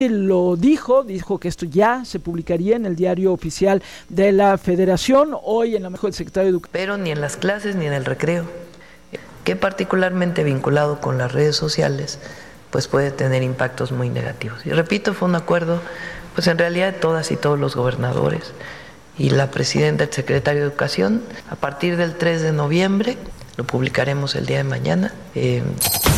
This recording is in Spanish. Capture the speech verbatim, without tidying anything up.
Lo dijo, dijo que esto ya se publicaría en el diario oficial de la Federación. Hoy en la mejor del secretario de Educación. Pero ni en las clases ni en el recreo, que particularmente vinculado con las redes sociales, pues puede tener impactos muy negativos. Y repito, fue un acuerdo, pues en realidad de todas y todos los gobernadores y la presidenta, el secretario de Educación. A partir del tres de noviembre, lo publicaremos el día de mañana. Eh,